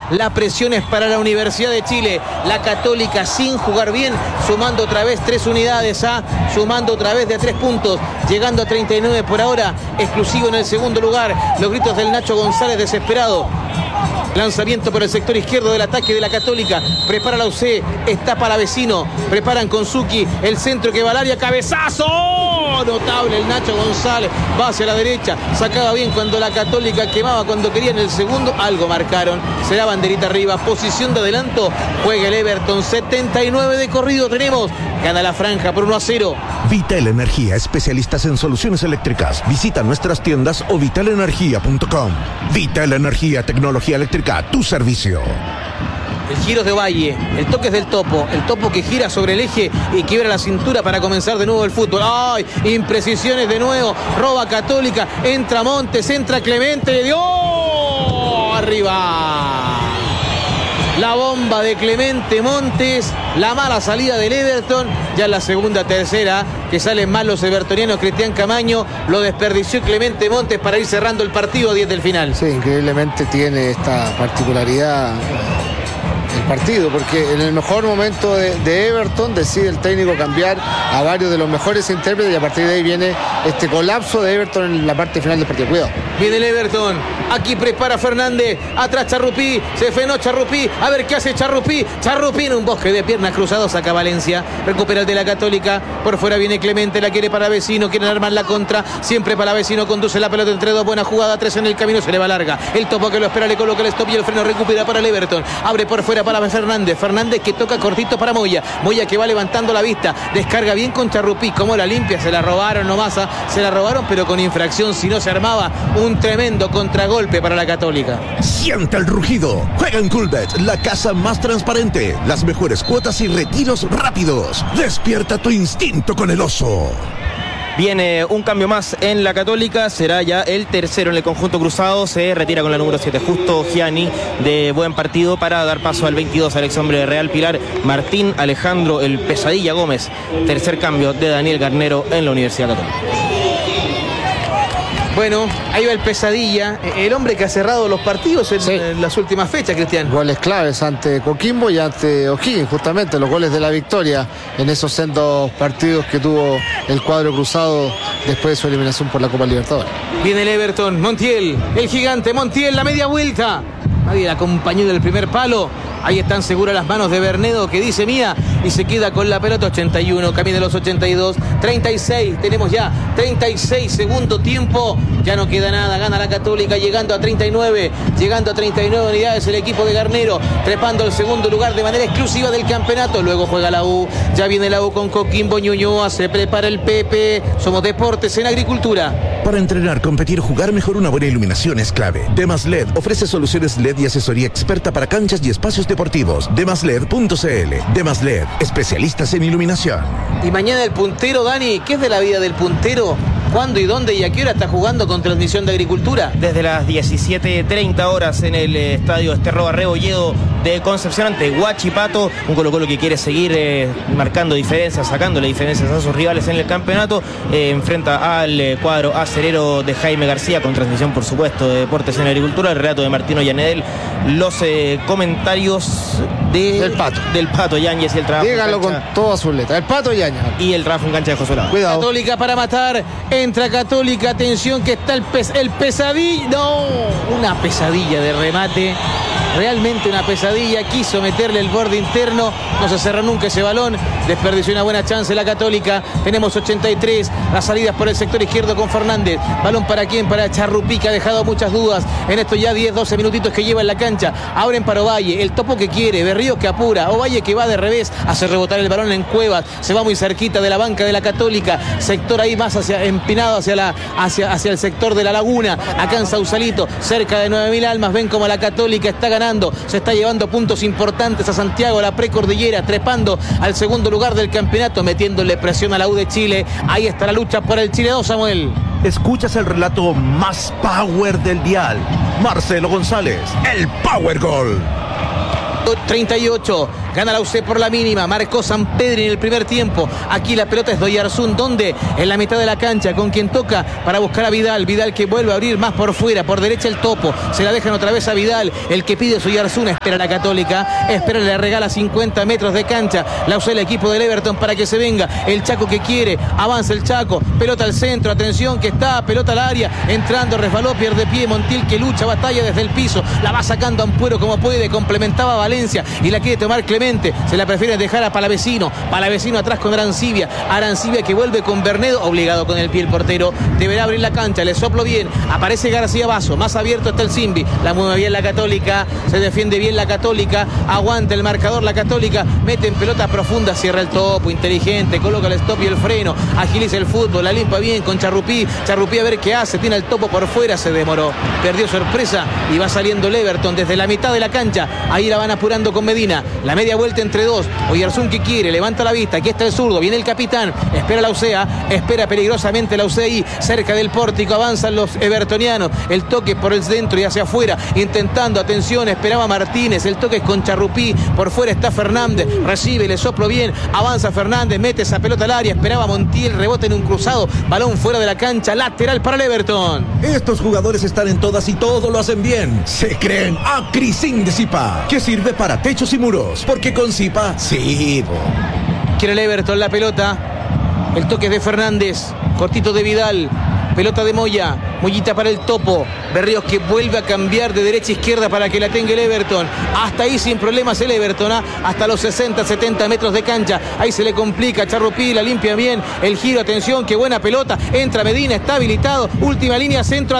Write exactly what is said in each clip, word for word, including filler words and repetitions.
La presión es para la Universidad de Chile. La Católica sin jugar bien, sumando otra vez tres unidades, ¿ah? Sumando otra vez de a tres puntos, llegando a treinta y nueve por ahora, exclusivo en el segundo lugar. Los gritos del Nacho González desesperado. Lanzamiento por el sector izquierdo del ataque de la Católica. Prepara la U C, está para vecino. Preparan con Suki, el centro que va al área, cabezazo. Notable el Nacho González, va hacia la derecha, sacaba bien cuando la Católica quemaba, cuando quería en el segundo, algo marcaron, será banderita arriba, posición de adelanto, juega el Everton, setenta y nueve de corrido tenemos, gana la franja por uno a cero. Vital Energía, especialistas en soluciones eléctricas, visita nuestras tiendas o vital energía punto com. Vital Energía, tecnología eléctrica a tu servicio. El giro de Valle, el toque es del Topo, el Topo que gira sobre el eje y quiebra la cintura para comenzar de nuevo el fútbol. ¡Ay! Imprecisiones de nuevo, roba Católica, entra Montes, entra Clemente, le dio arriba. La bomba de Clemente Montes, la mala salida del Everton, ya en la segunda, tercera, que salen mal los evertonianos. Cristian Camaño lo desperdició Clemente Montes para ir cerrando el partido a diez del final. Sí, increíblemente tiene esta particularidad el partido, porque en el mejor momento de, de Everton decide el técnico cambiar a varios de los mejores intérpretes y a partir de ahí viene este colapso de Everton en la parte final del partido. Cuidado. Viene el Everton, aquí prepara Fernández, atrás Charrupí, se frenó Charrupí, a ver qué hace Charrupí, Charrupí en un bosque de piernas cruzados, saca Valencia, recupera el de la Católica, por fuera viene Clemente, la quiere para Vecino, quieren armar la contra, siempre para Vecino, conduce la pelota entre dos, buena jugada, tres en el camino, se le va larga, el Topo que lo espera, le coloca el stop y el freno, recupera para el Everton, abre por fuera para Fernández, Fernández que toca cortito para Moya, Moya que va levantando la vista, descarga bien con Charrupí, como la limpia, se la robaron nomás, se la robaron pero con infracción, si no se armaba un tremendo contragolpe para la Católica. Siente el rugido, juega en Coolbet, la casa más transparente, las mejores cuotas y retiros rápidos, despierta tu instinto con el oso. Viene un cambio más en la Católica, será ya el tercero en el conjunto cruzado, se retira con la número siete, Justo Gianni, de buen partido para dar paso al veintidós, Alex Hombre de Real Pilar, Martín Alejandro, el Pesadilla Gómez, tercer cambio de Daniel Garnero en la Universidad Católica. Bueno, ahí va el Pesadilla, el hombre que ha cerrado los partidos en, sí. en las últimas fechas, Cristian. Goles claves ante Coquimbo y ante O'Higgins, justamente los goles de la victoria en esos sendos partidos que tuvo el cuadro cruzado después de su eliminación por la Copa Libertadores. Viene el Everton, Montiel, el gigante Montiel, la media vuelta. Nadie la acompañó del primer palo. Ahí están seguras las manos de Bernedo, que dice mía, y se queda con la pelota. Ochenta y uno, camino de los ochenta y dos, treinta y seis, tenemos ya treinta y seis, segundo tiempo, ya no queda nada, gana la Católica llegando a treinta y nueve, llegando a treinta y nueve unidades el equipo de Garnero, trepando al segundo lugar de manera exclusiva del campeonato. Luego juega la U, ya viene la U con Coquimbo, Ñuñoa, se prepara el Pepe. Somos deportes en agricultura. Para entrenar, competir, jugar mejor, una buena iluminación es clave. Demas L E D ofrece soluciones L E D y asesoría experta para canchas y espacios deportivos. demas led punto cl. Demas L E D, especialistas en iluminación. Y mañana el puntero, Dani, ¿qué es de la vida del puntero? ¿Cuándo y dónde y a qué hora está jugando con transmisión de agricultura? Desde las diecisiete treinta horas en el eh, estadio Esterroa Rebolledo de Concepción ante Huachipato. Un Colo Colo que quiere seguir eh, marcando diferencias, sacándole diferencias a sus rivales en el campeonato. Eh, enfrenta al eh, cuadro acerero de Jaime García, con transmisión, por supuesto, de Deportes en Agricultura. El relato de Martino Llanedel. Los eh, comentarios de, del Pato. Del Pato Yáñez y el trabajo. Dígalo con todas sus letras. El Pato Yáñez. Y el trabajo en cancha de José Lava. Cuidado. Católica para matar. Entra Católica. Atención que está el, pes el pesadilla. No, una pesadilla de remate. Realmente una pesadilla, quiso meterle el borde interno, no se cerró nunca ese balón, desperdició una buena chance la Católica. Tenemos ochenta y tres, las salidas por el sector izquierdo con Fernández, balón para quién, para Charrupí, que ha dejado muchas dudas en estos ya diez, doce minutitos que lleva en la cancha. Abren para Ovalle, el Topo que quiere, Berríos que apura, Ovalle que va de revés, hace rebotar el balón en Cuevas, se va muy cerquita de la banca de la Católica, sector ahí más hacia, empinado hacia, la, hacia, hacia el sector de la Laguna, acá en Sausalito, cerca de nueve mil almas. Ven como la Católica está ganando, se está llevando puntos importantes a Santiago, la precordillera, trepando al segundo lugar del campeonato, metiéndole presión a la U de Chile. Ahí está la lucha por el Chile dos, Samuel. Escuchas el relato más power del dial. Marcelo González, el Power Gol. treinta y ocho, Gana la U C por la mínima. Marcó Sampedri en el primer tiempo. Aquí la pelota es Doyarzún. ¿Dónde? En la mitad de la cancha. Con quien toca para buscar a Vidal. Vidal que vuelve a abrir más por fuera. Por derecha el Topo. Se la dejan otra vez a Vidal. El que pide Doyarzún. Espera la Católica. Espera, le regala cincuenta metros de cancha. La U C el equipo del Everton para que se venga. El Chaco que quiere. Avanza el Chaco. Pelota al centro. Atención que está. Pelota al área. Entrando. Resbaló. Pierde pie. Montiel que lucha. Batalla desde el piso. La va sacando Ampuero como puede. Complementaba a Valencia. Y la quiere tomar Clemente. Se la prefiere dejar a Palavecino. Palavecino atrás con Arancibia. Arancibia que vuelve con Bernedo. Obligado con el pie el portero. Deberá abrir la cancha. Le soplo bien. Aparece García Basso. Más abierto está el Simbi. La mueve bien la Católica. Se defiende bien la Católica. Aguanta el marcador la Católica. Mete en pelota profunda. Cierra el Topo. Inteligente. Coloca el stop y el freno. Agiliza el fútbol. La limpa bien con Charrupí. Charrupí a ver qué hace. Tiene el Topo por fuera. Se demoró. Perdió sorpresa. Y va saliendo el Everton desde la mitad de la cancha. Ahí la van apurando con Medina. La media vuelta entre dos. Oyarzún que quiere. Levanta la vista. Aquí está el zurdo. Viene el capitán. Espera la U C A. Espera peligrosamente la U C I. Cerca del pórtico. Avanzan los evertonianos. El toque por el centro y hacia afuera. Intentando. Atención. Esperaba Martínez. El toque es con Charrupí. Por fuera está Fernández. Recibe. Le soplo bien. Avanza Fernández. Mete esa pelota al área. Esperaba Montiel. Rebote en un cruzado. Balón fuera de la cancha. Lateral para el Everton. Estos jugadores están en todas y todo lo hacen bien. Se creen Acrisin de Zipa, que sirve para techos y muros. Porque con Zipa, sí. Quiere el Everton la pelota. El toque es de Fernández. Cortito de Vidal. Pelota de Moya. Mollita para el Topo. Berríos que vuelve a cambiar de derecha a izquierda para que la tenga el Everton. Hasta ahí sin problemas el Everton. ¿eh? Hasta los sesenta, setenta metros de cancha. Ahí se le complica. Charrupí la limpia bien. El giro, atención, qué buena pelota. Entra Medina, está habilitado. Última línea, centro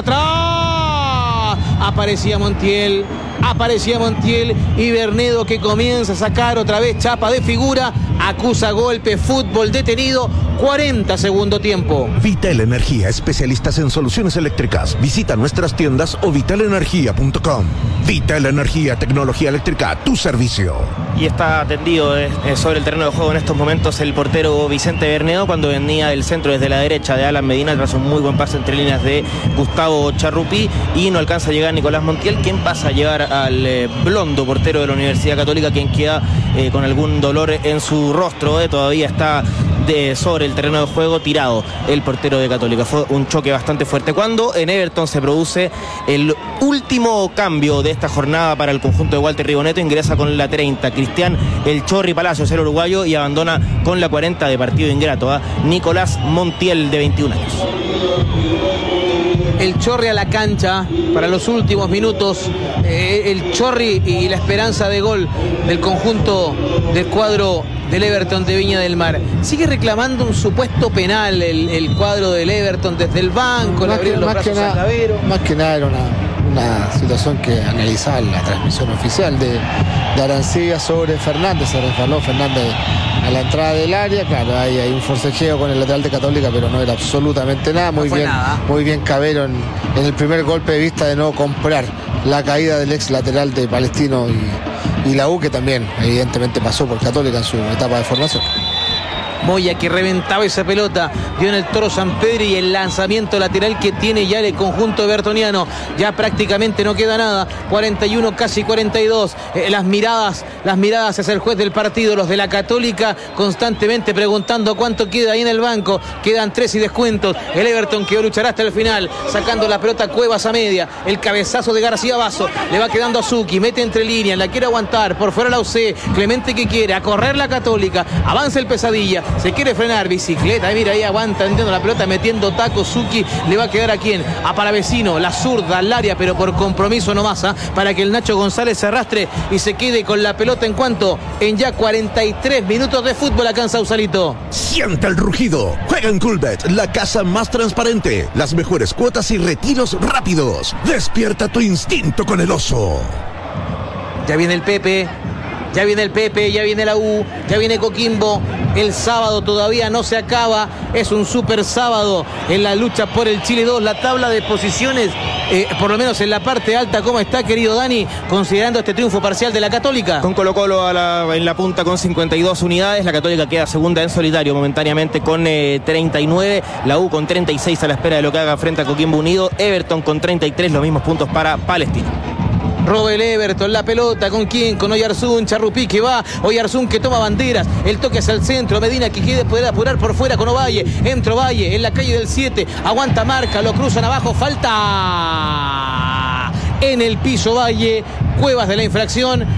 atrás. Aparecía Montiel. Aparecía Montiel y Bernedo que comienza a sacar otra vez chapa de figura. Acusa golpe, fútbol detenido. cuarenta segundo tiempo. Vital Energía, especialistas en soluciones eléctricas. Visita nuestras tiendas o vital energía punto com. Vital Energía, tecnología eléctrica, tu servicio. Y está atendido eh, sobre el terreno de juego en estos momentos el portero Vicente Bernedo cuando venía del centro desde la derecha de Alan Medina tras un muy buen pase entre líneas de Gustavo Charrupí y no alcanza a llegar Nicolás Montiel, quien pasa a llevar al eh, blondo portero de la Universidad Católica, quien queda eh, con algún dolor en su rostro, eh, todavía está de sobre el terreno de juego tirado el portero de Católica. Fue un choque bastante fuerte cuando en Everton se produce el último cambio de esta jornada para el conjunto de Walter Rigoneto. Ingresa con la treinta Cristian El Chorri Palacios, el uruguayo, y abandona con la cuarenta de partido ingrato a Nicolás Montiel, de veintiún años. El Chorri a la cancha para los últimos minutos. Eh, el Chorri y la esperanza de gol del conjunto del cuadro del Everton de Viña del Mar. Sigue reclamando un supuesto penal el, el cuadro del Everton desde el banco. Más, que, más, que, nada, más que nada era una, una situación que analizaba la transmisión oficial de, de Arancibia sobre Fernández. Se resbaló Fernández a la entrada del área. Claro, hay, hay un forcejeo con el lateral de Católica, pero no era absolutamente nada. Muy no bien, nada. Muy bien Cabero en, en el primer golpe de vista de no comprar la caída del ex lateral de Palestino y, y la U, que también evidentemente pasó por Católica en su etapa de formación. Moya que reventaba esa pelota, dio en el Toro Sampedri y el lanzamiento lateral que tiene ya el conjunto evertoniano. Ya prácticamente no queda nada, cuarenta y uno, casi cuarenta y dos. Eh, las miradas, las miradas hacia el juez del partido, los de la Católica constantemente preguntando cuánto queda ahí en el banco. Quedan tres y descuentos. El Everton que luchará hasta el final, sacando la pelota Cuevas a media. El cabezazo de García Basso, le va quedando a Zucchi, mete entre líneas, la quiere aguantar, por fuera la U C, Clemente que quiere, a correr la Católica, avanza el Pesadilla, se quiere frenar, bicicleta, mira ahí aguanta, entiendo la pelota, metiendo taco. Zucchi le va a quedar a quién, a Palavecino, la zurda al área, pero por compromiso nomás, ¿eh? Para que el Nacho González se arrastre y se quede con la pelota en cuanto en ya cuarenta y tres minutos de fútbol acá en Sausalito. Siente el rugido, juega en Coolbet, la casa más transparente, las mejores cuotas y retiros rápidos. Despierta tu instinto con el oso. Ya viene el Pepe. Ya viene el Pepe, ya viene la U, ya viene Coquimbo. El sábado todavía no se acaba. Es un super sábado en la lucha por el Chile dos. La tabla de posiciones, eh, por lo menos en la parte alta, ¿cómo está, querido Dani? Considerando este triunfo parcial de la Católica. Con Colo Colo a la, en la punta con cincuenta y dos unidades. La Católica queda segunda en solitario momentáneamente con eh, treinta y nueve. La U con treinta y seis a la espera de lo que haga frente a Coquimbo Unido. Everton con treinta y tres, los mismos puntos para Palestino. Roba el Everton, la pelota, ¿con quién? Con Oyarzún, Charrupí que va, Oyarzún que toma banderas, el toque hacia el centro, Medina que quiere poder apurar por fuera con Ovalle, entra Ovalle en la calle del siete, aguanta marca, lo cruzan abajo, falta en el piso Valle, Cuevas de la infracción.